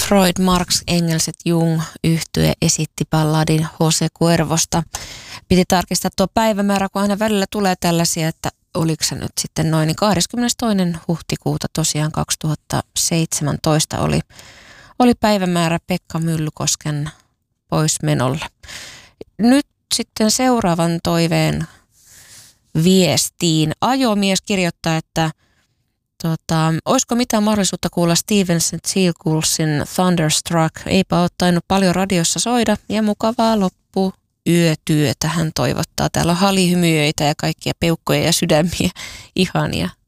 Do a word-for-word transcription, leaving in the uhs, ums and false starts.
Freud, Marx, Engels et Jung yhtye esitti balladin Jose Cuervosta. Piti tarkistaa tuo päivämäärä, kun aina välillä tulee tällaisia, että oliko se nyt sitten noin, niin kahdeskymmenestoinen huhtikuuta tosiaan kaksituhattaseitsemäntoista oli, oli päivämäärä Pekka Myllykosken poismenolle. Nyt sitten seuraavan toiveen viestiin. Ajomies kirjoittaa, että tota, olisiko mitään mahdollisuutta kuulla Stevens and Seagullsin Thunderstruck? Eipä ole tainnut paljon radiossa soida ja mukavaa loppu yötyötä hän toivottaa. Täällä on halihymyöitä ja kaikkia peukkoja ja sydämiä. Ihania.